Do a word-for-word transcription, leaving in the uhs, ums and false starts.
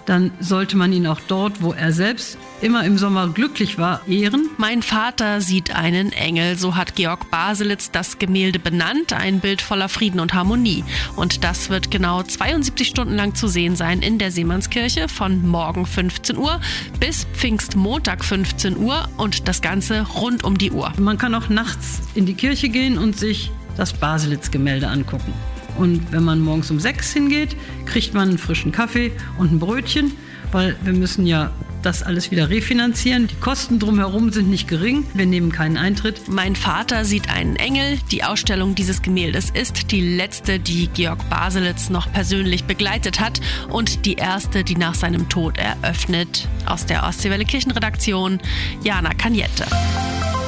dann sollte man ihn auch dort, wo er selbst immer im Sommer glücklich war, ehren. Mein Vater sieht einen Engel, so hat Georg Baselitz das Gemälde benannt, ein Bild voller Frieden und Harmonie. Und das wird genau zweiundsiebzig Stunden lang zu sehen sein in der Seemannskirche von morgen fünfzehn Uhr bis Pfingstmontag fünfzehn Uhr und das Ganze rund um die Uhr. Man kann auch nachts in die Kirche gehen und sich das Baselitz-Gemälde angucken. Und wenn man morgens um sechs hingeht, kriegt man einen frischen Kaffee und ein Brötchen, weil wir müssen ja das alles wieder refinanzieren. Die Kosten drumherum sind nicht gering. Wir nehmen keinen Eintritt. Mein Vater sieht einen Engel. Die Ausstellung dieses Gemäldes ist die letzte, die Georg Baselitz noch persönlich begleitet hat und die erste, die nach seinem Tod eröffnet. Aus der Ostseewelle Kirchenredaktion, Jana Kaniette.